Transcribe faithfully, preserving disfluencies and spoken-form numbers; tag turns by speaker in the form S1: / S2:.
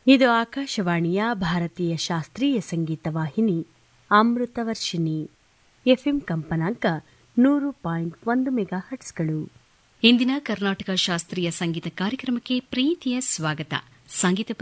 S1: ಇದು ಆಕಾಶವಾಣಿಯ ಭಾರತೀಯ ಶಾಸ್ತ್ರೀಯ ಸಂಗೀತ ವಾಹಿನಿ ಅಮೃತವರ್ಷಿಣಿ. ಎಫ್ಎಂ ಕಂಪನಾಂಕ ನೂರು ಪಾಯಿಂಟ್ ಒಂದು ಮೆಗಾ ಹಟ್ಸ್ಗಳು.
S2: ಇಂದಿನ ಕರ್ನಾಟಕ ಶಾಸ್ತ್ರೀಯ ಸಂಗೀತ ಕಾರ್ಯಕ್ರಮಕ್ಕೆ ಪ್ರೀತಿಯ ಸ್ವಾಗತ. ಸಂಗೀತ